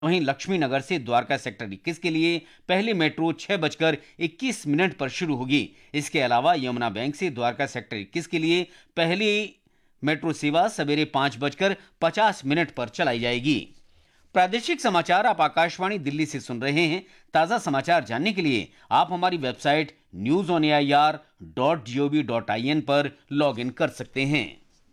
वहीं लक्ष्मी नगर से द्वारका सेक्टर 21 के लिए पहली मेट्रो 6:21 पर शुरू होगी। इसके अलावा यमुना बैंक से द्वारका सेक्टर 21 के लिए पहली मेट्रो सेवा सवेरे 5:50 पर चलाई जाएगी। प्रादेशिक समाचार आप आकाशवाणी दिल्ली से सुन रहे हैं। ताजा समाचार जानने के लिए आप हमारी वेबसाइट newsonair.gov.in पर लॉग इन कर सकते हैं।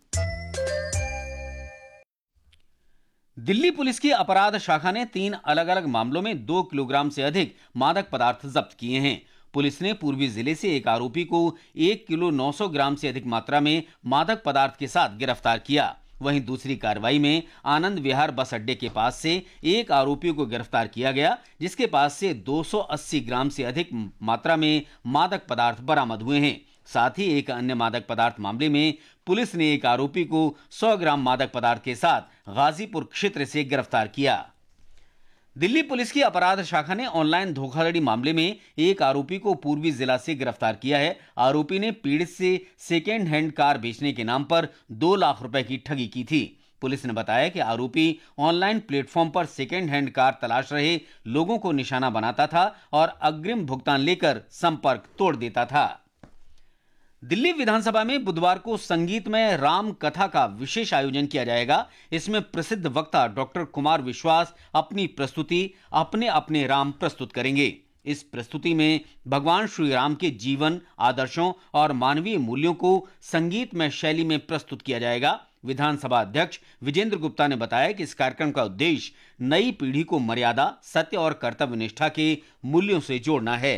दिल्ली पुलिस की अपराध शाखा ने 3 अलग अलग मामलों में 2 किलोग्राम से अधिक मादक पदार्थ जब्त किए हैं। पुलिस ने पूर्वी जिले से एक आरोपी को 1 किलो 900 ग्राम से अधिक मात्रा में मादक पदार्थ के साथ गिरफ्तार किया। वहीं दूसरी कार्रवाई में आनंद विहार बस अड्डे के पास से एक आरोपी को गिरफ्तार किया गया, जिसके पास से 280 ग्राम से अधिक मात्रा में मादक पदार्थ बरामद हुए हैं। साथ ही एक अन्य मादक पदार्थ मामले में पुलिस ने एक आरोपी को 100 ग्राम मादक पदार्थ के साथ गाजीपुर क्षेत्र से गिरफ्तार किया। दिल्ली पुलिस की अपराध शाखा ने ऑनलाइन धोखाधड़ी मामले में एक आरोपी को पूर्वी जिला से गिरफ्तार किया है। आरोपी ने पीड़ित से सेकेंड हैंड कार बेचने के नाम पर 2 लाख रुपए की ठगी की थी। पुलिस ने बताया कि आरोपी ऑनलाइन प्लेटफॉर्म पर सेकेंड हैंड कार तलाश रहे लोगों को निशाना बनाता था और अग्रिम भुगतान लेकर संपर्क तोड़ देता था। दिल्ली विधानसभा में बुधवार को संगीतमय राम कथा का विशेष आयोजन किया जाएगा। इसमें प्रसिद्ध वक्ता डॉक्टर कुमार विश्वास अपनी प्रस्तुति अपने अपने राम प्रस्तुत करेंगे। इस प्रस्तुति में भगवान श्री राम के जीवन, आदर्शों और मानवीय मूल्यों को संगीतमय शैली में प्रस्तुत किया जाएगा। विधानसभा अध्यक्ष विजेंद्र गुप्ता ने बताया कि इस कार्यक्रम का उद्देश्य नई पीढ़ी को मर्यादा, सत्य और कर्तव्य निष्ठा के मूल्यों से जोड़ना है।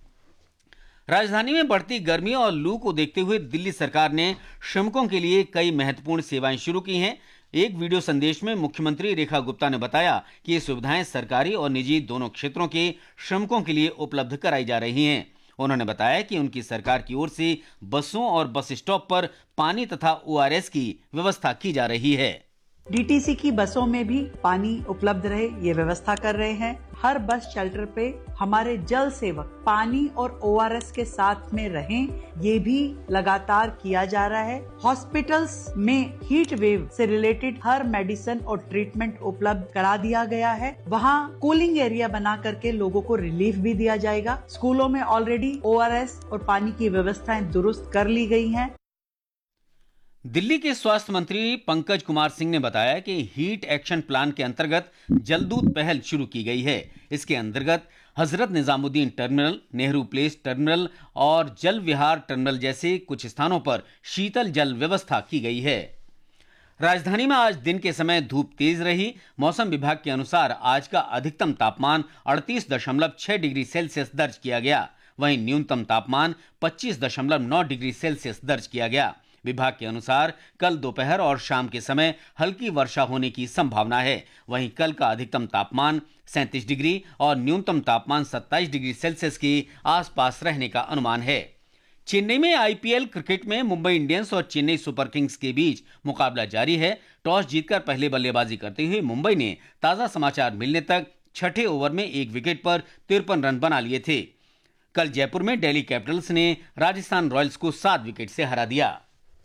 राजधानी में बढ़ती गर्मी और लू को देखते हुए दिल्ली सरकार ने श्रमिकों के लिए कई महत्वपूर्ण सेवाएं शुरू की हैं। एक वीडियो संदेश में मुख्यमंत्री रेखा गुप्ता ने बताया कि ये सुविधाएं सरकारी और निजी दोनों क्षेत्रों के श्रमिकों के लिए उपलब्ध कराई जा रही हैं। उन्होंने बताया कि उनकी सरकार की ओर से बसों और बस स्टॉप पर पानी तथा ORS की व्यवस्था की जा रही है। DTC की बसों में भी पानी उपलब्ध रहे, ये व्यवस्था कर रहे हैं। हर बस शेल्टर पे हमारे जल सेवक पानी और ORS के साथ में रहें, ये भी लगातार किया जा रहा है। हॉस्पिटल्स में हीट वेव से रिलेटेड हर मेडिसिन और ट्रीटमेंट उपलब्ध करा दिया गया है। वहाँ कूलिंग एरिया बना करके लोगों को रिलीफ भी दिया जाएगा। स्कूलों में ऑलरेडी ORS और पानी की व्यवस्थाएं दुरुस्त कर ली गई हैं। दिल्ली के स्वास्थ्य मंत्री पंकज कुमार सिंह ने बताया कि हीट एक्शन प्लान के अंतर्गत जलदूत पहल शुरू की गई है। इसके अंतर्गत Hazrat Nizamuddin terminal, Nehru place terminal और जल विहार टर्मिनल जैसे कुछ स्थानों पर शीतल जल व्यवस्था की गई है। राजधानी में आज दिन के समय धूप तेज रही। मौसम विभाग के अनुसार आज का अधिकतम तापमान 38.6 डिग्री सेल्सियस दर्ज किया गया। वहीं न्यूनतम तापमान 25.9 डिग्री सेल्सियस दर्ज किया गया। विभाग के अनुसार कल दोपहर और शाम के समय हल्की वर्षा होने की संभावना है। वहीं कल का अधिकतम तापमान 37 डिग्री और न्यूनतम तापमान 27 डिग्री सेल्सियस के आसपास रहने का अनुमान है। चेन्नई में IPL क्रिकेट में मुंबई इंडियंस और चेन्नई सुपर किंग्स के बीच मुकाबला जारी है। टॉस जीतकर पहले बल्लेबाजी करते हुए मुंबई ने ताजा समाचार मिलने तक छठे ओवर में 1 विकेट पर 53 रन बना लिए थे। कल जयपुर में दिल्ली कैपिटल्स ने राजस्थान रॉयल्स को 7 विकेट से हरा दिया।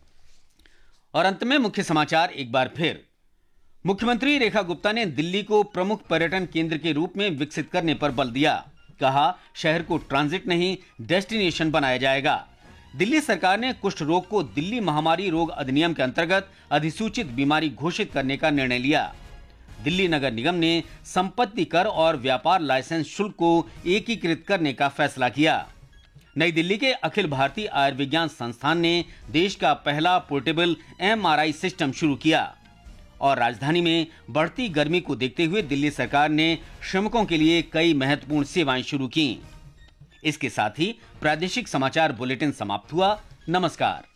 और अंत में मुख्य समाचार एक बार फिर। मुख्यमंत्री रेखा गुप्ता ने दिल्ली को प्रमुख पर्यटन केंद्र के रूप में विकसित करने पर बल दिया। कहा, शहर को ट्रांजिट नहीं डेस्टिनेशन बनाया जाएगा। दिल्ली सरकार ने कुष्ठ रोग को दिल्ली महामारी रोग अधिनियम के अंतर्गत अधिसूचित बीमारी घोषित करने का निर्णय लिया। दिल्ली नगर निगम ने संपत्ति कर और व्यापार लाइसेंस शुल्क को एकीकृत करने का फैसला किया। नई दिल्ली के अखिल भारतीय आयुर्विज्ञान संस्थान ने देश का पहला पोर्टेबल MRI सिस्टम शुरू किया। और राजधानी में बढ़ती गर्मी को देखते हुए दिल्ली सरकार ने श्रमिकों के लिए कई महत्वपूर्ण सेवाएं शुरू की। इसके साथ ही प्रादेशिक समाचार बुलेटिन समाप्त हुआ। नमस्कार।